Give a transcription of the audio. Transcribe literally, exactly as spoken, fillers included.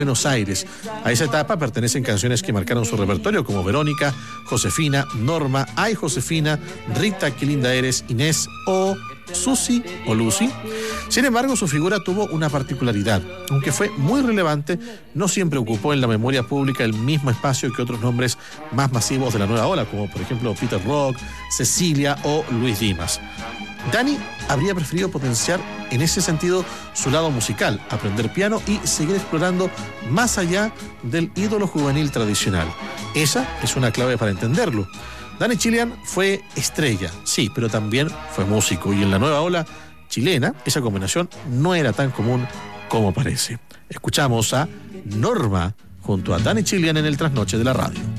Buenos Aires. A esa etapa pertenecen canciones que marcaron su repertorio como Verónica, Josefina, Norma, Ay Josefina, Rita, qué linda eres, Inés o Susi o Lucy. Sin embargo, su figura tuvo una particularidad. Aunque fue muy relevante, no siempre ocupó en la memoria pública el mismo espacio que otros nombres más masivos de la nueva ola, como por ejemplo Peter Rock, Cecilia o Luis Dimas. Dani habría preferido potenciar en ese sentido su lado musical, aprender piano y seguir explorando más allá del ídolo juvenil tradicional. Esa es una clave para entenderlo. Danny Chilean fue estrella, sí, pero también fue músico, y en la nueva ola chilena esa combinación no era tan común como parece. Escuchamos a Norma junto a Danny Chilean en el Trasnoche de la radio.